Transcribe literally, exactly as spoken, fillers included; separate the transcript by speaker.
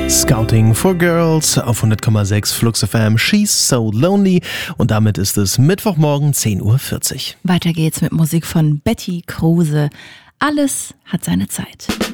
Speaker 1: Scouting for Girls auf hundert Komma sechs Flux F M, She's So Lonely. Und damit ist es Mittwochmorgen zehn Uhr vierzig.
Speaker 2: Weiter geht's mit Musik von Betty Kruse. Alles hat seine Zeit.